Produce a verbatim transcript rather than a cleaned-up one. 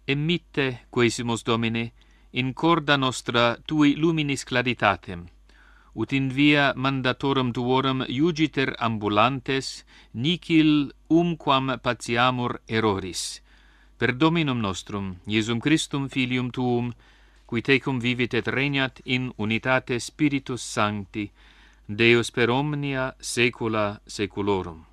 Emitte, quesimus Domine, in corda nostra tui luminis claritatem, ut in via mandatorum tuorum iugiter ambulantes, nicil umquam patiamur erroris. Per Dominum nostrum, Iesum Christum Filium Tuum, qui tecum vivit et regnat in unitate Spiritus Sancti, Deus per omnia saecula saeculorum.